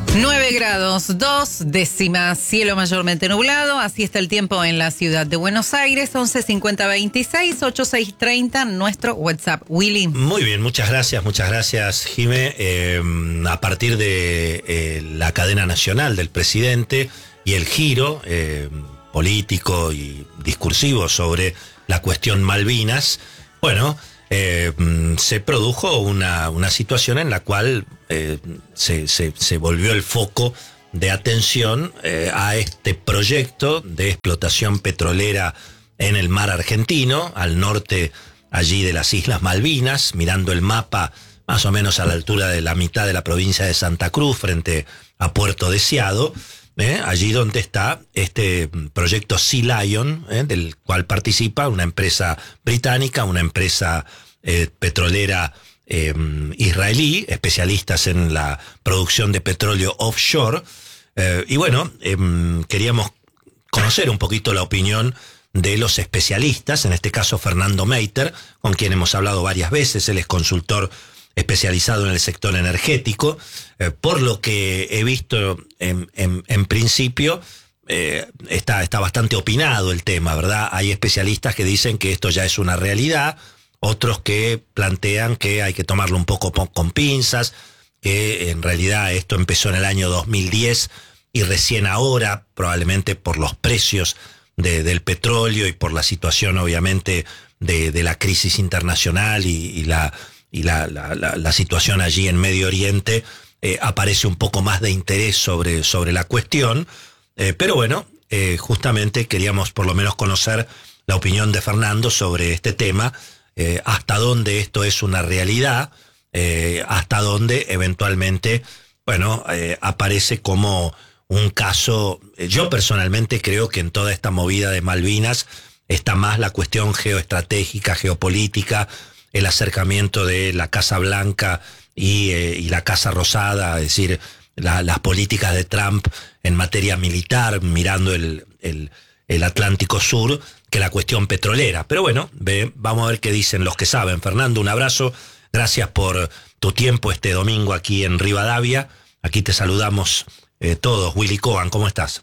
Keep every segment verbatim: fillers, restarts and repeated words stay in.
nueve grados, dos décimas, cielo mayormente nublado, así está el tiempo en la ciudad de Buenos Aires, once cincuenta veintiséis, ochenta y seis treinta, nuestro WhatsApp. Willy. Muy bien, muchas gracias, muchas gracias, Jimé. Eh, a partir de eh, la cadena nacional del presidente y el giro eh, político y discursivo sobre la cuestión Malvinas, bueno... Eh, se produjo una, una situación en la cual eh, se, se, se volvió el foco de atención eh, a este proyecto de explotación petrolera en el mar argentino, al norte allí de las Islas Malvinas, mirando el mapa más o menos a la altura de la mitad de la provincia de Santa Cruz, frente a Puerto Deseado, eh, allí donde está este proyecto Sea Lion, eh, del cual participa una empresa británica, una empresa eh, petrolera eh, israelí, especialistas en la producción de petróleo offshore. Eh, y bueno, eh, queríamos conocer un poquito la opinión de los especialistas, en este caso Fernando Meiter, con quien hemos hablado varias veces. Él es consultor especializado en el sector energético. Eh, por lo que he visto en, en, en principio, eh, está, está bastante opinado el tema, ¿verdad? Hay especialistas que dicen que esto ya es una realidad, otros que plantean que hay que tomarlo un poco con pinzas, que en realidad esto empezó en el año dos mil diez y recién ahora, probablemente por los precios de, del petróleo y por la situación obviamente de, de la crisis internacional y, y la... y la, la, la, la situación allí en Medio Oriente, eh, aparece un poco más de interés sobre, sobre la cuestión, eh, pero bueno, eh, justamente queríamos por lo menos conocer la opinión de Fernando sobre este tema, eh, hasta dónde esto es una realidad, eh, hasta dónde eventualmente, bueno, eh, aparece como un caso. Yo personalmente creo que en toda esta movida de Malvinas está más la cuestión geoestratégica, geopolítica, el acercamiento de la Casa Blanca y, eh, y la Casa Rosada, es decir, la, las políticas de Trump en materia militar, mirando el, el, el Atlántico Sur, que la cuestión petrolera. Pero bueno, ve, vamos a ver qué dicen los que saben. Fernando, un abrazo, gracias por tu tiempo este domingo aquí en Rivadavia. Aquí te saludamos eh, todos. Willy Cohen, ¿cómo estás?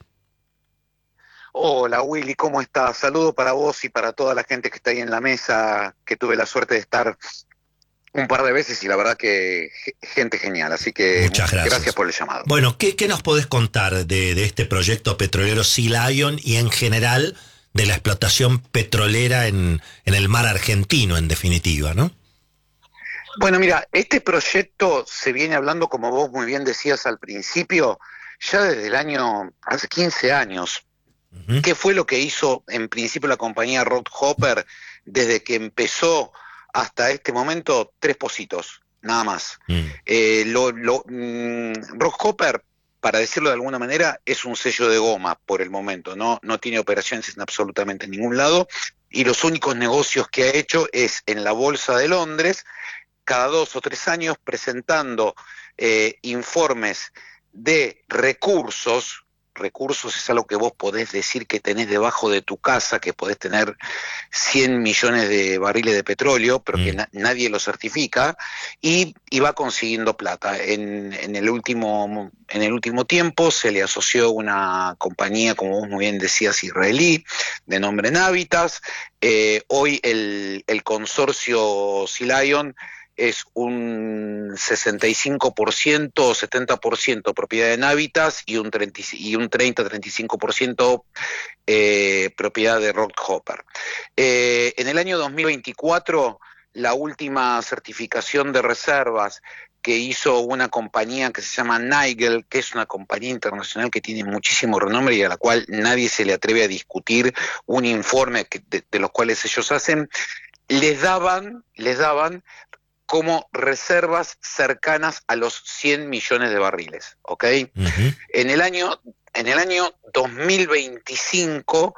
Hola Willy, ¿cómo estás? Saludo para vos y para toda la gente que está ahí en la mesa, que tuve la suerte de estar un par de veces y la verdad que gente genial, así que muchas gracias, gracias por el llamado. Bueno, ¿qué, qué nos podés contar de, de este proyecto petrolero Sea Lion y en general de la explotación petrolera en, en el mar argentino, en definitiva, ¿no? Bueno, mira, este proyecto se viene hablando, como vos muy bien decías al principio, ya desde el año, hace quince años. ¿Qué fue lo que hizo en principio la compañía Rockhopper desde que empezó hasta este momento? Tres pocitos, nada más. Mm. Eh, lo, lo, mmm, Rockhopper, para decirlo de alguna manera, es un sello de goma por el momento, ¿no? No tiene operaciones en absolutamente ningún lado y los únicos negocios que ha hecho es en la Bolsa de Londres, cada dos o tres años presentando eh, informes de recursos. Recursos es algo que vos podés decir que tenés debajo de tu casa, que podés tener cien millones de barriles de petróleo, pero mm. que na nadie lo certifica, y, y va consiguiendo plata. En, en, el último, en el último tiempo se le asoció una compañía, como vos muy bien decías, israelí, de nombre Navitas. Eh, hoy el, el consorcio Sea Lion es un sesenta y cinco por ciento o setenta por ciento propiedad de Navitas y un treinta y un treinta a treinta y cinco por ciento eh, propiedad de Rockhopper. Eh, en el año dos mil veinticuatro, la última certificación de reservas que hizo una compañía que se llama Nigel, que es una compañía internacional que tiene muchísimo renombre y a la cual nadie se le atreve a discutir un informe que, de, de los cuales ellos hacen, les daban, les daban como reservas cercanas a los cien millones de barriles, ¿ok? Uh-huh. En el año, en el año dos mil veinticinco,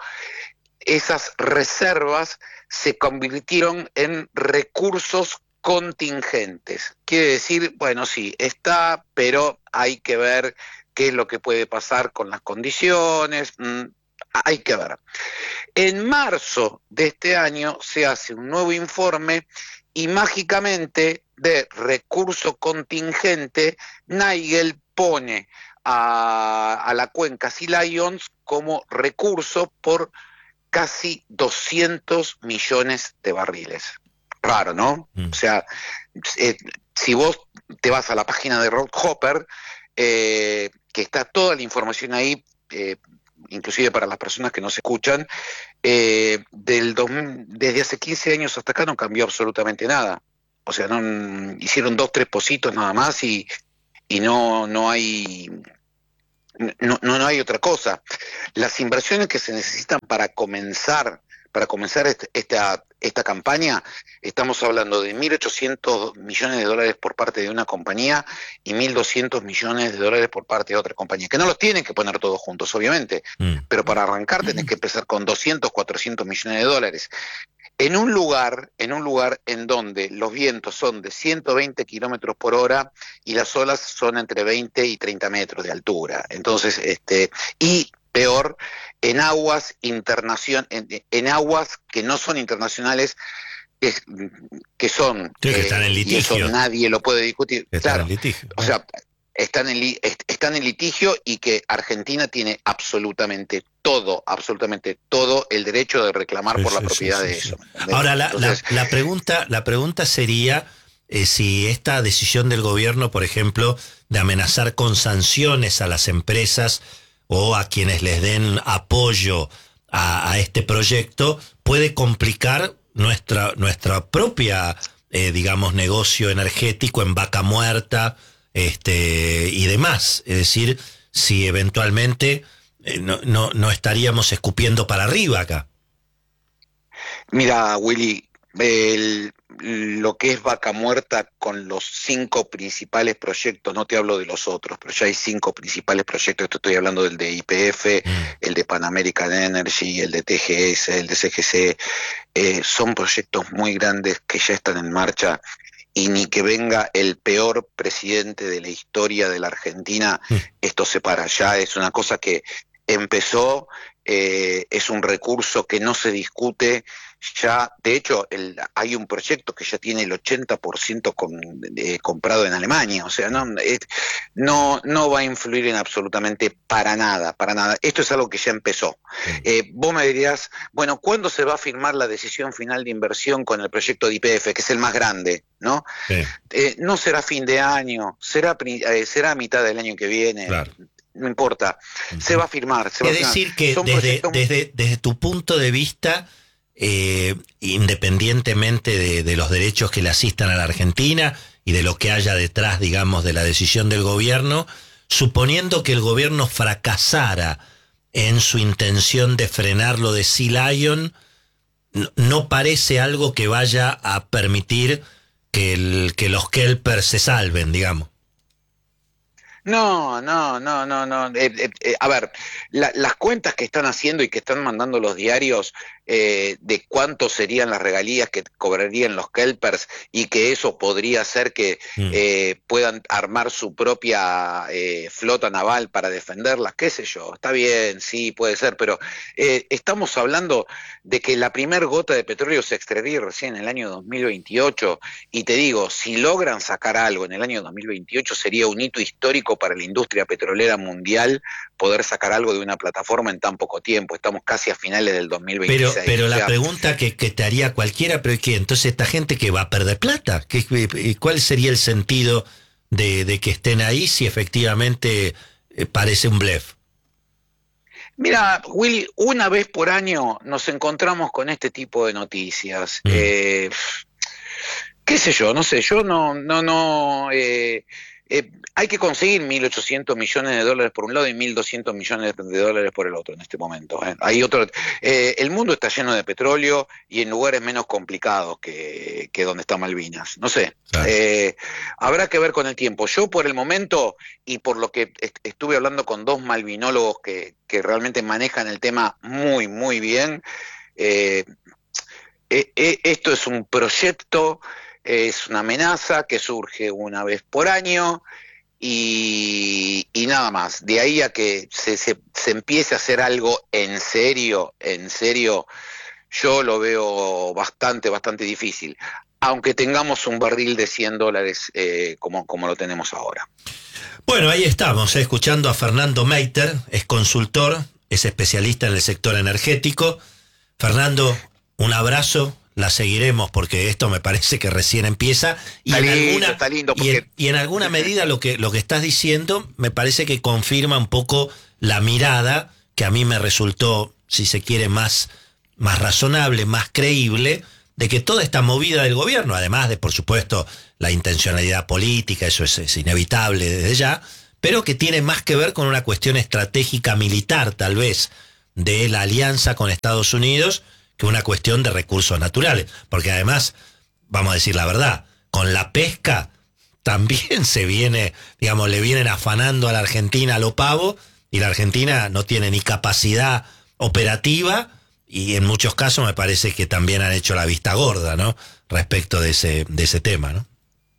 esas reservas se convirtieron en recursos contingentes. Quiere decir, bueno, sí, está, pero hay que ver qué es lo que puede pasar con las condiciones, mmm, hay que ver. En marzo de este año se hace un nuevo informe y mágicamente de recurso contingente, Nigel pone a, a la cuenca Sea Lions como recurso por casi doscientos millones de barriles. Raro, ¿no? Mm. O sea, eh, si vos te vas a la página de Rock Hopper, eh, que está toda la información ahí, eh, inclusive para las personas que nos escuchan, eh, del dos, desde hace quince años hasta acá no cambió absolutamente nada. O sea, no hicieron dos, tres pocitos nada más y, y no, no hay... No, no, no hay otra cosa. Las inversiones que se necesitan para comenzar, para comenzar este, esta, esta campaña, estamos hablando de mil ochocientos millones de dólares por parte de una compañía y mil doscientos millones de dólares por parte de otra compañía, que no los tienen que poner todos juntos, obviamente, mm. pero para arrancar tenés que empezar con doscientos, cuatrocientos millones de dólares. En un lugar, en un lugar en donde los vientos son de ciento veinte kilómetros por hora y las olas son entre veinte y treinta metros de altura. Entonces, este, y peor, en aguas internacion, en, en aguas que no son internacionales, es, que son, sí, que están en litigio. Y eso nadie lo puede discutir. Están claro, en litigio. O sea, están en, están en litigio y que Argentina tiene absolutamente todo, absolutamente todo el derecho de reclamar sí, por la sí, propiedad sí, de sí, eso. Sí. Ahora, la, Entonces, la, la, pregunta, la pregunta sería eh, si esta decisión del gobierno, por ejemplo, de amenazar con sanciones a las empresas o a quienes les den apoyo a, a este proyecto, puede complicar nuestra, nuestra propia, eh, digamos, negocio energético en Vaca Muerta, este y demás, es decir, si eventualmente eh, no, no, no estaríamos escupiendo para arriba acá. Mira, Willy, el, lo que es Vaca Muerta con los cinco principales proyectos, no te hablo de los otros, pero ya hay cinco principales proyectos, esto estoy hablando del de Y P F, mm. el de Pan American Energy, el de T G S, el de C G C, eh, son proyectos muy grandes que ya están en marcha. Y ni que venga el peor presidente de la historia de la Argentina, mm. esto se para. Ya es una cosa que empezó, eh, es un recurso que no se discute. Ya, de hecho, el, hay un proyecto que ya tiene el ochenta por ciento con, eh, comprado en Alemania. O sea, no, es, no, no va a influir en absolutamente para nada, para nada. Esto es algo que ya empezó. Eh, vos me dirías, bueno, ¿cuándo se va a firmar la decisión final de inversión con el proyecto de Y P F, que es el más grande, ¿no? Sí. Eh, no será fin de año, será, eh, será a mitad del año que viene. Claro. No importa, uh-huh. se va a firmar. Se va es a firmar. decir, que desde, proyectos... desde, desde tu punto de vista, eh, independientemente de, de los derechos que le asistan a la Argentina y de lo que haya detrás, digamos, de la decisión del gobierno, suponiendo que el gobierno fracasara en su intención de frenar lo de Sea Lion, no, no parece algo que vaya a permitir que, el, que los kelpers se salven, digamos. No, no, no, no, no. Eh, eh, eh, a ver, la, las cuentas que están haciendo y que están mandando los diarios eh, de cuánto serían las regalías que cobrarían los kelpers y que eso podría hacer que mm. eh, puedan armar su propia eh, flota naval para defenderlas, qué sé yo, está bien, sí, puede ser, pero eh, estamos hablando de que la primer gota de petróleo se extraería recién en el año dos mil veintiocho y te digo, si logran sacar algo en el año dos mil veintiocho sería un hito histórico para la industria petrolera mundial poder sacar algo de una plataforma en tan poco tiempo. Estamos casi a finales del dos mil veintiséis. Pero, pero o sea, la pregunta que, que te haría cualquiera, pero ¿qué? Entonces esta gente que va a perder plata, ¿qué, ¿cuál sería el sentido de, de que estén ahí si efectivamente eh, parece un blef? Mira, Willy, una vez por año nos encontramos con este tipo de noticias. Mm. Eh, qué sé yo, no sé, yo no, no, no... Eh, Eh, hay que conseguir mil ochocientos millones de dólares por un lado y mil doscientos millones de dólares por el otro en este momento. ¿eh? Hay otro, eh, el mundo está lleno de petróleo y en lugares menos complicados que, que donde está Malvinas. No sé, claro. eh, habrá que ver con el tiempo. Yo por el momento, y por lo que est- estuve hablando con dos malvinólogos que, que realmente manejan el tema muy, muy bien, eh, eh, eh, esto es un proyecto... Es una amenaza que surge una vez por año y, y nada más. De ahí a que se, se, se empiece a hacer algo en serio, en serio, yo lo veo bastante, bastante difícil. aunque tengamos un barril de cien dólares eh, como, como lo tenemos ahora. Bueno, ahí estamos, eh, escuchando a Fernando Meiter, es consultor, es especialista en el sector energético. Fernando, un abrazo, la seguiremos porque esto me parece que recién empieza. Y, está en, lindo, alguna, está lindo porque... y, en, y en alguna medida lo que, lo que estás diciendo me parece que confirma un poco la mirada que a mí me resultó, si se quiere, más, más razonable, más creíble, de que toda esta movida del gobierno, además de, por supuesto, la intencionalidad política, eso es, es inevitable desde ya, pero que tiene más que ver con una cuestión estratégica militar, tal vez, de la alianza con Estados Unidos, que una cuestión de recursos naturales. Porque además, vamos a decir la verdad, con la pesca también se viene, digamos, le vienen afanando a la Argentina a lo pavo, y la Argentina no tiene ni capacidad operativa, y en muchos casos me parece que también han hecho la vista gorda, ¿no? Respecto de ese, de ese tema, ¿no?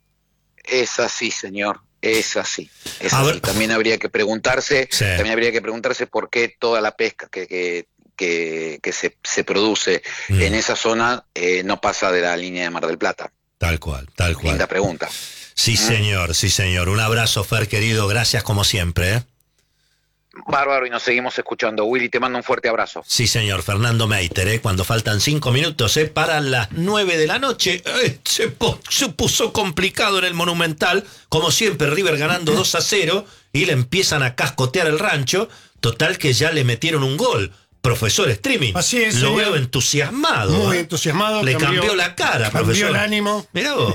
Es así, señor, es así. Es A así. ver. También habría que preguntarse, Sí. también habría que preguntarse por qué toda la pesca que, que, que, que se, se produce Mm. en esa zona eh, no pasa de la línea de Mar del Plata. Tal cual, tal cual. Linda pregunta. Sí, señor, sí, señor. Un abrazo, Fer, querido. Gracias como siempre, ¿eh? Bárbaro, y nos seguimos escuchando. Willy, te mando un fuerte abrazo. Sí, señor, Fernando Meiter, ¿eh? Cuando faltan cinco minutos, ¿eh? Para las nueve de la noche, eh, se, po- se puso complicado en el Monumental, como siempre, River ganando dos a cero, y le empiezan a cascotear el rancho, total que ya le metieron un gol. Profesor Streaming, Así es, lo señor. veo entusiasmado. Muy ¿eh? entusiasmado. Le cambió la cara, cambió profesor. el ánimo. Mirá vos.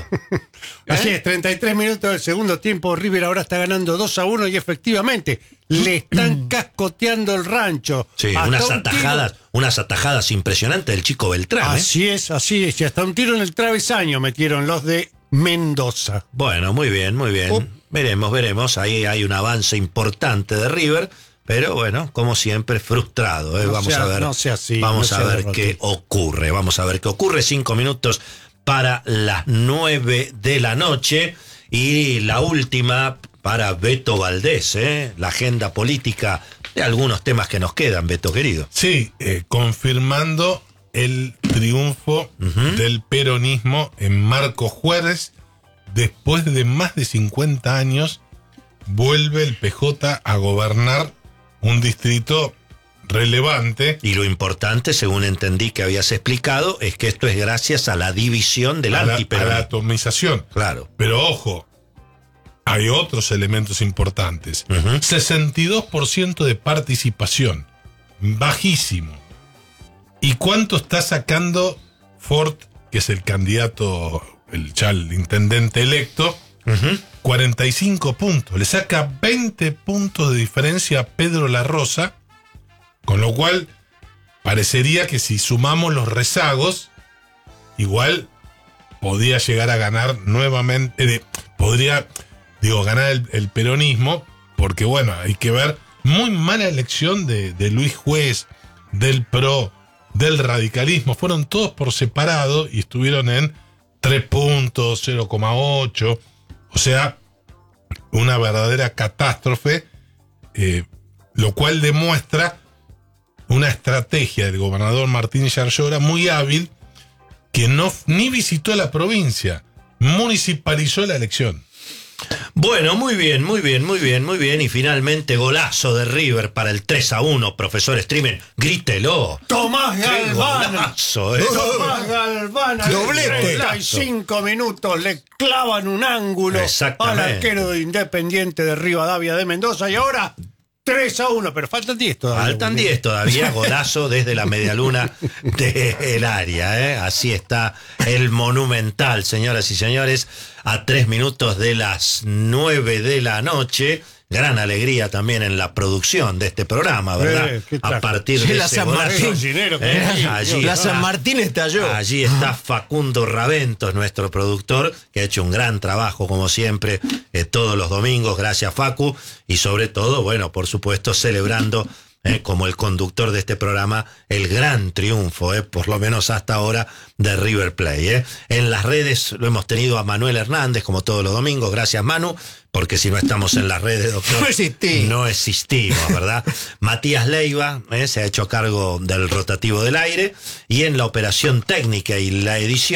Así ¿Eh? es, treinta y tres minutos del segundo tiempo. River ahora está ganando dos a uno y efectivamente le están cascoteando el rancho. Sí, Hasta unas un atajadas, tiro- unas atajadas impresionantes del chico Beltrán. ¿eh? Así es, así es. Y hasta un tiro en el travesaño metieron los de Mendoza. Bueno, muy bien, muy bien. Oh. Veremos, veremos. Ahí hay un avance importante de River, pero bueno, como siempre, frustrado. ¿eh? No Vamos sea- a ver, no sea así, vamos no a sea ver derrotista. qué ocurre. Vamos a ver qué ocurre. Cinco minutos para las nueve de la noche y la última para Beto Valdés, ¿eh? La agenda política de algunos temas que nos quedan, Beto querido. Sí, eh, confirmando el triunfo Ujú. del peronismo en Marcos Juárez. Después de más de cincuenta años, vuelve el P J a gobernar un distrito relevante. Y lo importante, según entendí que habías explicado, es que esto es gracias a la división del a la, a la antiperonismo. atomización. Claro. Pero ojo, hay otros elementos importantes. Ujú. sesenta y dos por ciento de participación, bajísimo. ¿Y cuánto está sacando Ford, que es el candidato, el ya el intendente electo? Ujú. cuarenta y cinco puntos. Le saca veinte puntos de diferencia a Pedro La Rosa, con lo cual parecería que si sumamos los rezagos, igual podría llegar a ganar nuevamente, eh, podría, digo, ganar el, el peronismo, porque bueno, hay que ver, muy mala elección de, de Luis Juez, del P R O, del radicalismo, fueron todos por separado y estuvieron en tres puntos, cero coma ocho, o sea, una verdadera catástrofe, eh, lo cual demuestra una estrategia del gobernador Martín Yarlora muy hábil, que no ni visitó la provincia, municipalizó la elección. Bueno, muy bien, muy bien, muy bien, muy bien. Y finalmente golazo de River para el tres a uno, profesor Streamer. Grítelo. Tomás ¡Qué Galván. golazo, eh! Tomás Galván. a los Doblete. treinta y cinco minutos le clavan un ángulo al Exactamente. arquero de Independiente de Rivadavia de Mendoza y ahora tres a uno, pero faltan diez todavía. Faltan diez todavía, golazo desde la medialuna del área, ¿eh? Así está el Monumental, señoras y señores, a tres minutos de las nueve de la noche. Gran alegría también en la producción de este programa, ¿verdad? Eh, qué a traje. partir Sí, de la ese San golazo, Martín. Gallinero, ¿eh? que- Allí La está. San Martín estalló. Allí está Facundo Ravento, nuestro productor, que ha hecho un gran trabajo, como siempre, eh, todos los domingos. Gracias, Facu. Y sobre todo, bueno, por supuesto, celebrando, eh, como el conductor de este programa, el gran triunfo, eh, por lo menos hasta ahora, de River Plate. Eh. En las redes lo hemos tenido a Manuel Hernández, como todos los domingos. Gracias, Manu, porque si no estamos en las redes, doctor, No existimos. no existimos, ¿verdad? Matías Leiva eh, se ha hecho cargo del rotativo del aire, y en la operación técnica y la edición,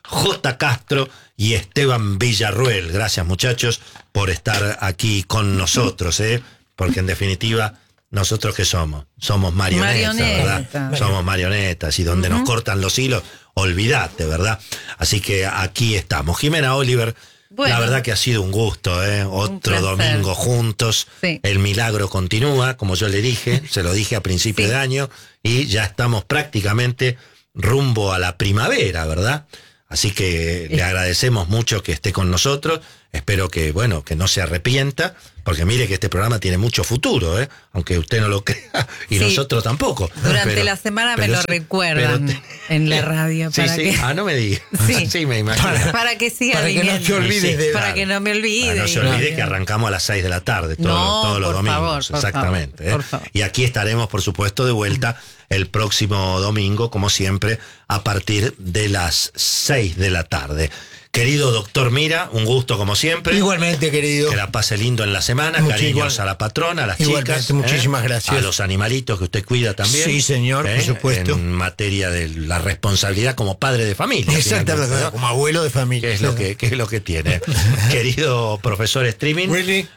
J. Castro y Esteban Villarruel. Gracias, muchachos, por estar aquí con nosotros, ¿eh? Porque en definitiva, ¿nosotros qué somos? Somos marionetas, Marioneta. ¿verdad? Somos marionetas y donde uh-huh. nos cortan los hilos, olvídate, ¿verdad? Así que aquí estamos. Jimena Oliver, bueno, la verdad que ha sido un gusto, ¿eh? Otro domingo juntos. Sí. El milagro continúa, como yo le dije, se lo dije a principio sí. de año, y ya estamos prácticamente rumbo a la primavera, ¿verdad? Así que le agradecemos mucho que esté con nosotros. Espero que, bueno, que no se arrepienta, porque mire que este programa tiene mucho futuro, ¿eh? Aunque usted no lo crea, y sí. nosotros tampoco. Durante pero, la semana me lo sí, recuerdan te, en la radio. Sí, para sí. que, Ah, no me digas. Sí, sí me imagino. Para, para que siga Para viniendo. que no te olvides de... Para que no me olvide. Para no se olvide que arrancamos a las seis de la tarde, todos, no, todos los por domingos. Favor, por exactamente. Favor, ¿eh? por favor. Y aquí estaremos, por supuesto, de vuelta el próximo domingo, como siempre, a partir de las seis de la tarde. Querido doctor Mira, un gusto como siempre. Igualmente, querido. Que la pase lindo en la semana. Mucho Cariños igual. A la patrona, a las Igualmente, chicas. Muchísimas ¿eh? gracias. A los animalitos que usted cuida también. Sí, señor, ¿eh? por supuesto. En materia de la responsabilidad como padre de familia. Exactamente, ¿no? Como abuelo de familia. ¿Qué es lo que, qué es lo que tiene? Querido profesor Streaming, really?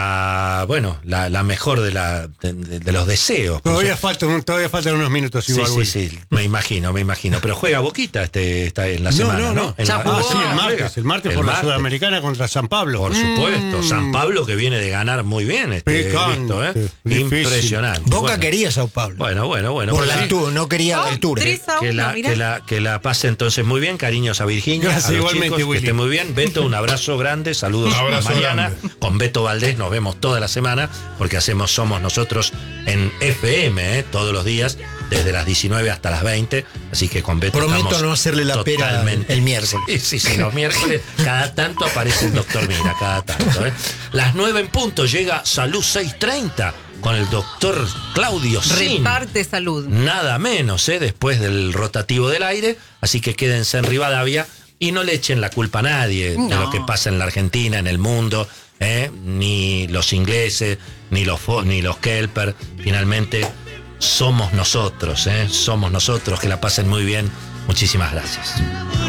la bueno, la, la mejor de, la, de, de los deseos. Todavía faltan, todavía faltan unos minutos igual. Sí, sí, sí, me imagino, me imagino. Pero juega Boquita este, está en la no, semana, ¿no? ¿no? no. En la, ah, sí, el martes, el martes el por martes. La Sudamericana contra San Pablo. Por supuesto, mm. San Pablo que viene de ganar muy bien. Este, visto, ¿eh? Impresionante. Boca bueno. quería Sao Paulo. Bueno, bueno, bueno. Por la altura, no quería la altura. Que la, que, la, que la pase entonces muy bien, cariños a Virginia. Gracias, a los igualmente, chicos, que esté muy bien. Beto, un abrazo grande, saludos abrazo a Mariana. Grande. Con Beto Valdés nos vemos toda la semana, porque hacemos Somos Nosotros en F M, ¿eh? Todos los días, desde las diecinueve hasta las veinte. Así que con Beto prometo no hacerle la pera el miércoles. Sí, sí, sí, los miércoles cada tanto aparece el doctor Mira, cada tanto. ¿eh? Las nueve en punto llega Salud seiscientos treinta con el doctor Claudio Sin. Reparte salud. Nada menos, ¿eh? Después del rotativo del aire. Así que quédense en Rivadavia y no le echen la culpa a nadie no. de lo que pasa en la Argentina, en el mundo. ¿eh? Ni los ingleses, ni los, ni los Kelper. Finalmente, somos nosotros, ¿eh? Somos nosotros. Que la pasen muy bien. Muchísimas gracias.